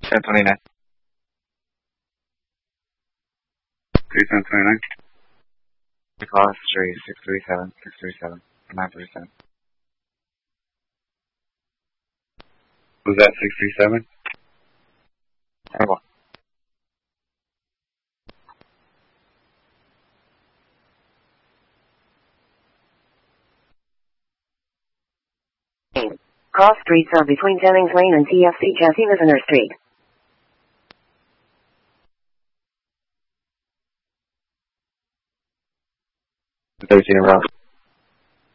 1029. 3729. Call history 637, 637, 937. Was that 637? Terrible. Cross streets are between Jennings Lane and TFC Jesse Listener Street. 13 in route.